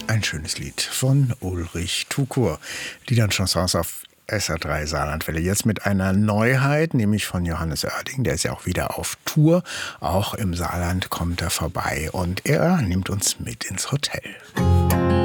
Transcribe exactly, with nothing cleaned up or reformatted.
Ein schönes Lied von Ulrich Tukur. Liedern-Chansons auf S R drei Saarlandwelle. Jetzt mit einer Neuheit, nämlich von Johannes Oerding. Der ist ja auch wieder auf Tour. Auch im Saarland kommt er vorbei und er nimmt uns mit ins Hotel.